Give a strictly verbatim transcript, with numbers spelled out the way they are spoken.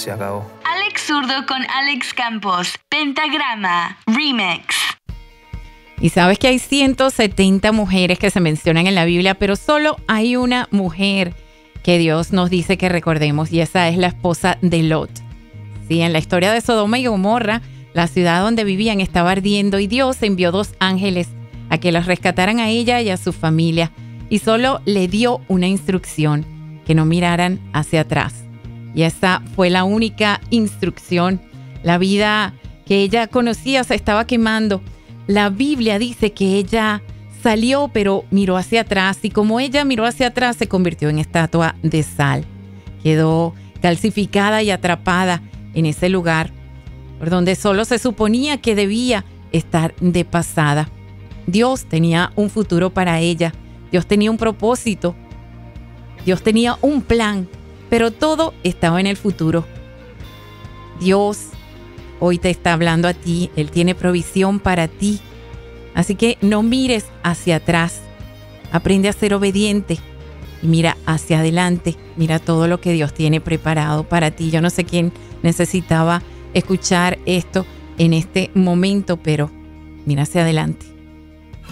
se acabó. Alex Zurdo con Alex Campos. Pentagrama Remix. Y sabes que hay ciento setenta mujeres que se mencionan en la Biblia, pero solo hay una mujer que Dios nos dice que recordemos, y esa es la esposa de Lot. Sí, en la historia de Sodoma y Gomorra, la ciudad donde vivían estaba ardiendo y Dios envió dos ángeles a que las rescataran a ella y a su familia, y solo le dio una instrucción, que no miraran hacia atrás. Y esa fue la única instrucción. La vida que ella conocía se estaba quemando. La Biblia dice que ella salió, pero miró hacia atrás, y como ella miró hacia atrás, se convirtió en estatua de sal. Quedó calcificada y atrapada en ese lugar, por donde solo se suponía que debía estar de pasada. Dios tenía un futuro para ella. Dios tenía un propósito. Dios tenía un plan, pero todo estaba en el futuro. Dios hoy te está hablando a ti. Él tiene provisión para ti. Así que no mires hacia atrás. Aprende a ser obediente y mira hacia adelante. Mira todo lo que Dios tiene preparado para ti. Yo no sé quién necesitaba escuchar esto en este momento, pero mira hacia adelante.